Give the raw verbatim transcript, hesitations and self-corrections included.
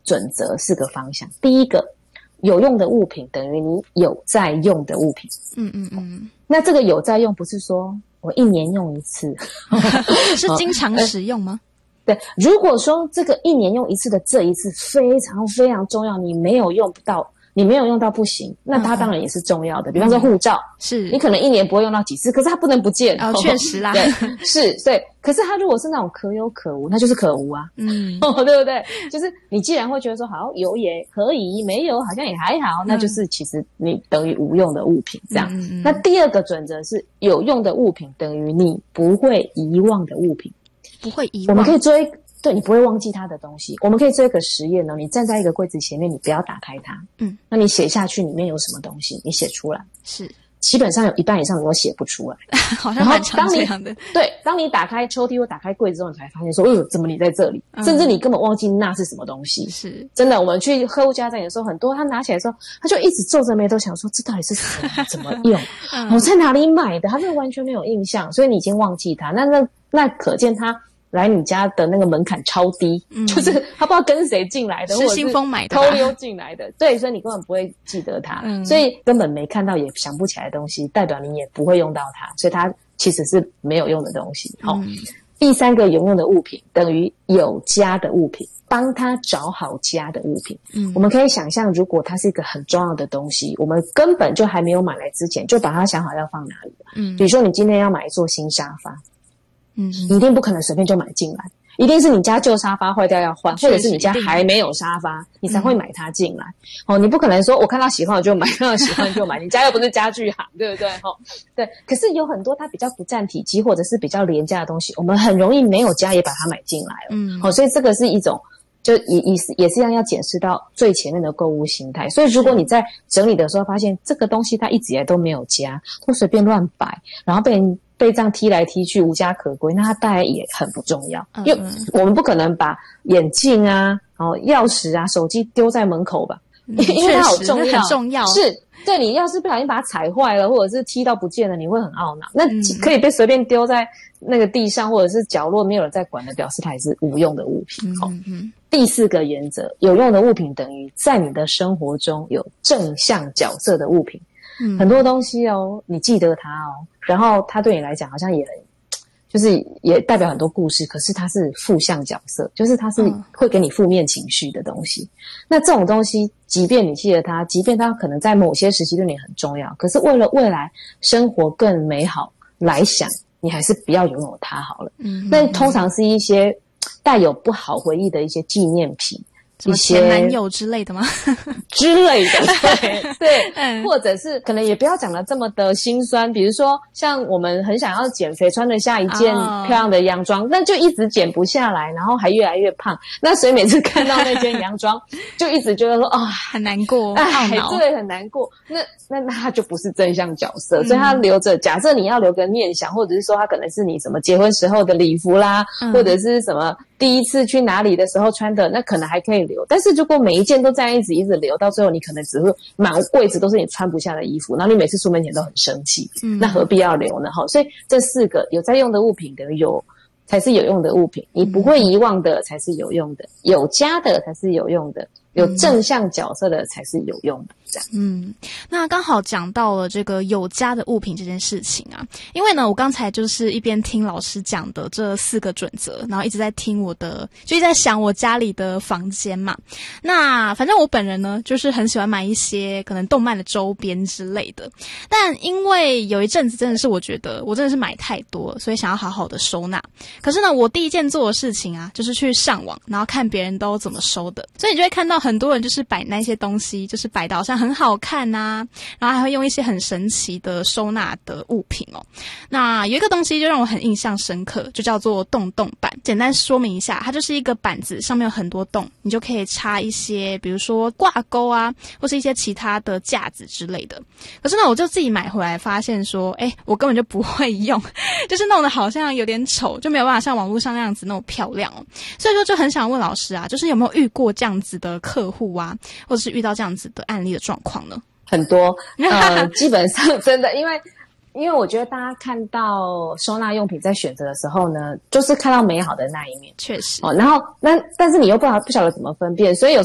准则，四个方向。第一个，有用的物品等于你有在用的物品。 嗯嗯嗯。 那这个有在用不是说我一年用一次是经常使用吗？ 对，如果说这个一年用一次的这一次非常非常重要，你没有用不到，你没有用到不行，那它当然也是重要的。嗯、比方说护照， 是你可能一年不会用到几次，可是它不能不见。 哦，确实啦， 对，是，对。可是它如果是那种可有可无，那就是可无啊，嗯，哦，对不对？就是你既然会觉得说好有也可以，没有好像也还好，那就是其实你等于无用的物品这样。嗯嗯、那第二个准则是有用的物品等于你不会遗忘的物品。 不会遗忘， 我们可以做一对你不会忘记它的东西。我们可以做一个实验呢，你站在一个柜子前面，你不要打开它，嗯，那你写下去里面有什么东西，你写出来， 是基本上有一半以上你都写不出来， 好像蛮常这样的。 对，当你打开抽屉或打开柜子之后，你才发现说，哦，怎么你在这里？嗯、甚至你根本忘记那是什么东西。 是真的，我们去客户家展的时候，很多他拿起来的时候，他就一直皱着眉头想说，这到底是什么？怎么用？嗯、我在哪里买的？他就完全没有印象，所以你已经忘记它。那那那可见他来你家的那个门槛超低，嗯、就是他不知道跟谁进来的， 是新丰买的， 偷溜进来的，对，所以你根本不会记得它，嗯、所以根本没看到也想不起来的东西，代表你也不会用到它，所以它其实是没有用的东西。好、嗯，第三个有用的物品等于有家的物品，帮他找好家的物品。嗯，我们可以想象，如果它是一个很重要的东西，我们根本就还没有买来之前，就把它想好要放哪里。嗯，比如说你今天要买一座新沙发。嗯，你一定不可能随便就买进来，一定是你家旧沙发坏掉要换，或者是你家还没有沙发，你才会买它进来。嗯、哦，你不可能说我看到喜欢我就买，看到喜欢就买，你家又不是家具行，对不对？哦，对。可是有很多它比较不占体积或者是比较廉价的东西，我们很容易没有家也把它买进来了。嗯，好、哦，所以这个是一种。就也也是也是一样要检视到最前面的购物心态，所以如果你在整理的时候发现这个东西它一直以来都没有家，都随便乱摆，然后被人被这样踢来踢去无家可归，那它当然也很不重要，因为我们不可能把眼镜啊、然后钥匙啊、手机丢在门口吧， 嗯、 因为它好重要， 很重要是。对，你要是不小心把它踩坏了，或者是踢到不见了，你会很懊恼。那可以被随便丢在那个地上，或者是角落没有人在管的，表示它也是无用的物品。好、嗯嗯，第四个原则，有用的物品等于在你的生活中有正向角色的物品。嗯，很多东西哦，你记得它哦，然后它对你来讲好像也就是也代表很多故事，可是它是负向角色，就是它是会给你负面情绪的东西。嗯、那这种东西，即便你记得它，即便它可能在某些时期对你很重要，可是为了未来生活更美好来想，你还是不要拥有它好了。嗯，那通常是一些带有不好回忆的一些纪念品。 一些前男友之类的吗？ 之类的，对对、嗯，或者是可能也不要讲得这么的心酸，比如说像我们很想要减肥，穿得下一件漂亮的洋装，但、哦、就一直减不下来，然后还越来越胖，那所以每次看到那件洋装，就一直觉得说啊、哦， 很难过， 哎，对，很难过。那那那他就不是正向角色，嗯、所以他留着。假设你要留个念想，或者是说他可能是你什么结婚时候的礼服啦，嗯、或者是什么第一次去哪里的时候穿的，那可能还可以留。但是如果每一件都这样一直一直留，到最后你可能只会满柜子都是你穿不下的衣服，然后你每次出门前都很生气，嗯、那何必要留呢？所以这四个有在用的物品的有才是有用的物品，你不会遗忘的才是有用的，有家的才是有用的，有正向角色的才是有用的。这样， 嗯，那刚好讲到了这个有家的物品这件事情啊，因为呢，我刚才就是一边听老师讲的这四个准则，然后一直在听我的，就一直在想我家里的房间嘛。那反正我本人呢，就是很喜欢买一些可能动漫的周边之类的，但因为有一阵子真的是我觉得我真的是买太多了，所以想要好好的收纳。可是呢，我第一件做的事情啊，就是去上网，然后看别人都怎么收的，所以你就会看到很多人就是摆那些东西，就是摆到好像很好看啊，然后还会用一些很神奇的收纳的物品哦。那有一个东西就让我很印象深刻，就叫做洞洞板。简单说明一下，它就是一个板子，上面有很多洞，你就可以插一些比如说挂钩啊，或是一些其他的架子之类的。可是呢，我就自己买回来发现说，诶，我根本就不会用，就是弄得好像有点丑，就没有办法像网络上那样子那么漂亮哦。所以说就很想问老师啊，就是有没有遇过这样子的客户啊，或者是遇到这样子的案例的状况呢？ 很多，呃，基本上真的，因为因为我觉得大家看到收纳用品在选择的时候呢，就是看到美好的那一面， 确实哦。 然后那但是你又不好不晓得怎么分辨，所以有